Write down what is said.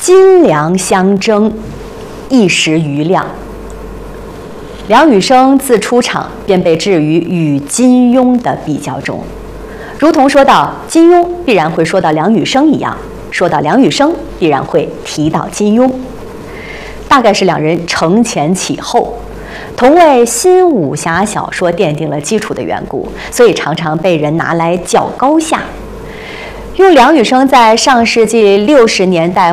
金梁相争，一时瑜亮。梁羽生自出场便被置于与金庸的比较中，如同说到金庸必然会说到梁羽生一样，说到梁羽生必然会提到金庸。大概是两人承前启后，同为新武侠小说奠定了基础的缘故，所以常常被人拿来较高下。用梁羽生在上世纪60年代